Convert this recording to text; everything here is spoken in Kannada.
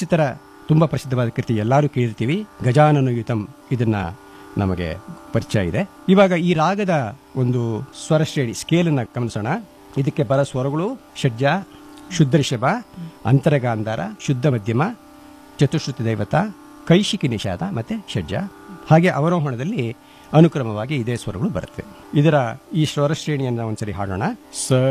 ದೀಕ್ಷಿತರ ತುಂಬಾ ಪ್ರಸಿದ್ಧವಾದ ಕೃತಿ, ಎಲ್ಲರೂ ಕೇಳಿರ್ತೀವಿ, ಗಜಾನನಯುತಂ. ಇದನ್ನ ನಮಗೆ ಪರಿಚಯ ಇದೆ. ಇವಾಗ ಈ ರಾಗದ ಒಂದು ಸ್ವರ ಶ್ರೇಣಿ ಸ್ಕೇಲನ್ನ ಗಮನಿಸೋಣ. ಇದಕ್ಕೆ ಬರ ಸ್ವರಗಳು ಷಡ್ಜ, ಶುದ್ಧ ರಿಷಭ, ಅಂತರಗಾಂಧಾರ, ಶುದ್ಧ ಮಧ್ಯಮ, ಚತುಶ್ರುತಿ ದೈವತ, ಕೈಶಿಕಿ ನಿಷಾದ ಮತ್ತೆ ಷಡ್ಜ. ಹಾಗೆ ಅವರೋಹಣದಲ್ಲಿ ಅನುಕ್ರಮವಾಗಿ ಇದೇ ಸ್ವರಗಳು ಬರುತ್ತೆ. ಇದರ ಈ ಸ್ವರ ಶ್ರೇಣಿಯನ್ನ ಒಂದ್ಸರಿ ಹಾಡೋಣ. ಸ